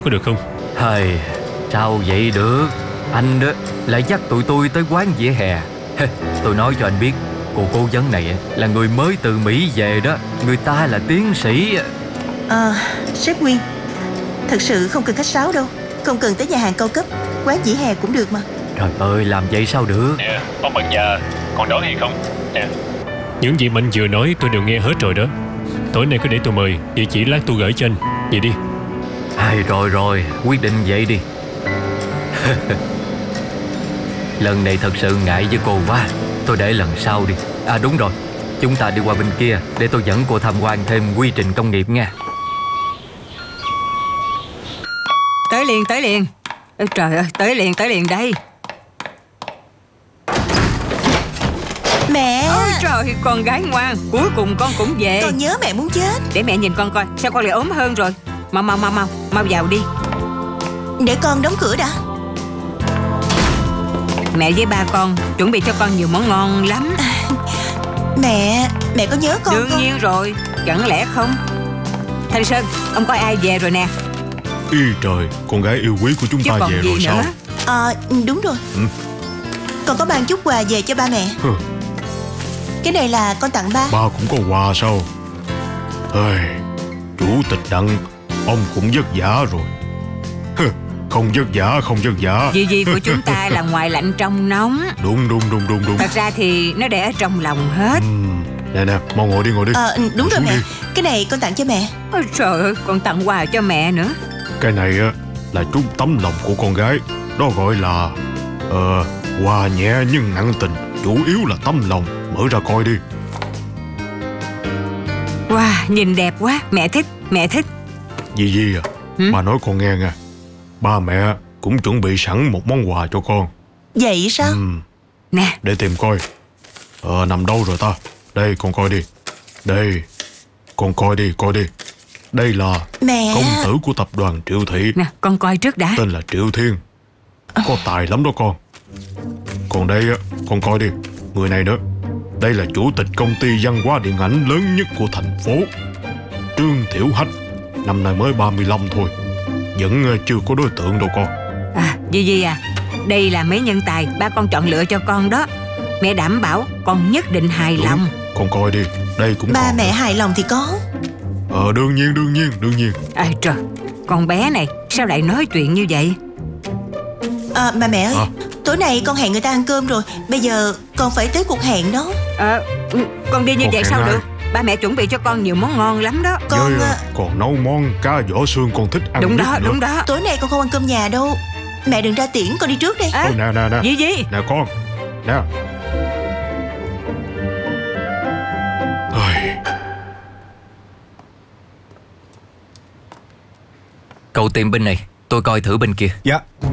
có được không? Hời, sao vậy được? Anh đó lại dắt tụi tôi tới quán vỉa hè. Tôi nói cho anh biết, cô cố vấn này là người mới từ Mỹ về đó. Người ta là tiến sĩ. Sếp Nguyên, thật sự không cần khách sáo đâu. Không cần tới nhà hàng cao cấp, quán vỉa hè cũng được mà. Trời ơi, làm vậy sao được? Nè, ông bạn già, còn đón hay không? Nè, những gì anh vừa nói tôi đều nghe hết rồi đó. Tối nay cứ để tôi mời, địa chỉ lát tôi gửi cho anh. Vậy đi. Rồi, quyết định vậy đi. Lần này thật sự ngại với cô quá. Tôi để lần sau đi. Đúng rồi, chúng ta đi qua bên kia để tôi dẫn cô tham quan thêm quy trình công nghiệp nha. Tới liền. Trời ơi, tới liền đây. Mẹ! Ôi trời, con gái ngoan, cuối cùng con cũng về. Con nhớ mẹ muốn chết. Để mẹ nhìn con coi, sao con lại ốm hơn rồi. Mau vào đi. Để con đóng cửa đã. Mẹ với ba con chuẩn bị cho con nhiều món ngon lắm. Mẹ có nhớ con Đương không? nhiên rồi, chẳng lẽ không? Thanh Sơn, ông coi ai về rồi nè. Ý trời, con gái yêu quý của chúng Chứ ta còn về gì rồi nữa. sao? Đúng rồi. Con có mang chút quà về cho ba mẹ. Cái này là con tặng ba. Ba cũng có quà sao? Ê, chủ tịch Đặng, ông cũng vất vả rồi. Không vất vả. Dì của chúng ta là ngoài lạnh trong nóng. Đúng. Thật ra thì nó để ở trong lòng hết. Nè, mau ngồi đi. Đúng rồi xuống mẹ. đi. Cái này con tặng cho mẹ. Ôi trời ơi, con tặng quà cho mẹ nữa. Cái này á là chút tấm lòng của con gái. Đó gọi là quà nhẹ nhưng nặng tình. Chủ yếu là tấm lòng. Mở ra coi đi. Wow, nhìn đẹp quá, mẹ thích. Dì à, bà nói con nghe nha. Ba mẹ cũng chuẩn bị sẵn một món quà cho con. Vậy sao? Nè, Để tìm coi. Nằm đâu rồi ta? Đây, con coi đi. Đây, con coi đi. Đây là Mẹ. công tử của tập đoàn Triệu Thị. nè, con coi trước đã. Tên là Triệu Thiên. Có tài lắm đó con. Còn đây á, con coi đi. Người này nữa. Đây là chủ tịch công ty văn hóa điện ảnh lớn nhất của thành phố, Trương Thiểu Hách. Năm nay mới 35 thôi. Vẫn chưa có đối tượng đâu con. Dì à, đây là mấy nhân tài ba con chọn lựa cho con đó. Mẹ đảm bảo con nhất định hài lòng. Con coi đi. Đây cũng Ba còn mẹ nữa. hài lòng thì có. Đương nhiên. Trời, con bé này sao lại nói chuyện như vậy? Mà mẹ ơi, tối nay con hẹn người ta ăn cơm rồi. Bây giờ con phải tới cuộc hẹn đó. Con đi như Con vậy hẹn sao ai? được? Ba mẹ chuẩn bị cho con nhiều món ngon lắm đó. Con Còn nấu món cá vỏ xương con thích ăn nhất nữa. Đúng đó. tối nay con không ăn cơm nhà đâu. Mẹ đừng ra tiễn, con đi trước đây. Nè. Dì Nè con. Nè. Cậu tìm bên này, tôi coi thử bên kia. Dạ.